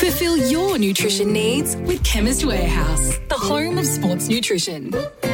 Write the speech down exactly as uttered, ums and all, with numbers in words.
Fulfill your nutrition needs with Chemist Warehouse, the home of sports nutrition.